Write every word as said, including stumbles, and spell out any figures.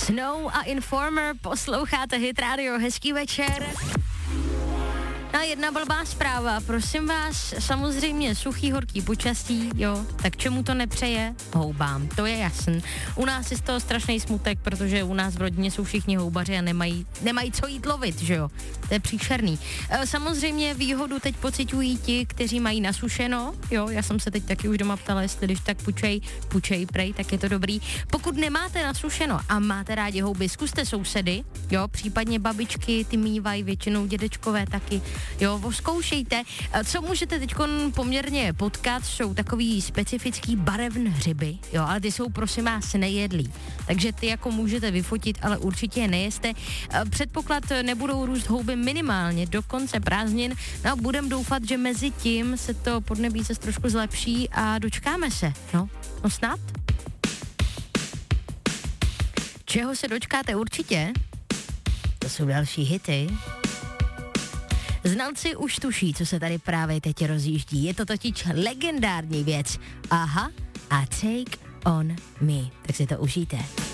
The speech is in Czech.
Snow a Informer, posloucháte Hit Radio, hezký večer. A jedna blbá zpráva, prosím vás, samozřejmě suchý, horký počasí, jo, tak čemu to nepřeje? Houbám, to je jasný. U nás je z toho strašný smutek, protože u nás v rodině jsou všichni houbaři a nemají, nemají co jít lovit, že jo, to je příšerný. E, samozřejmě výhodu teď pociťují ti, kteří mají nasušeno, jo, já jsem se teď taky už doma ptala, jestli když tak pučej, pučej prej, tak je to dobrý. Pokud nemáte nasušeno a máte rádi houby, zkuste sousedy, jo, případně babičky, ty mývají, většinou dědečkové taky. Jo, zkoušejte. Co můžete teď poměrně potkat, jsou takový specifický barevné hřiby, jo, ale ty jsou prosím vás nejedlí. Takže ty jako můžete vyfotit, ale určitě je nejeste. Předpoklad, nebudou růst houby minimálně do konce prázdnin, no a budem doufat, že mezi tím se to podnebí se trošku zlepší a dočkáme se, no, no snad. Čeho se dočkáte určitě? To jsou další hity. Znalci už tuší, co se tady právě teď rozjíždí. Je to totiž legendární věc. Aha, a Take On Me. Tak si to užijte.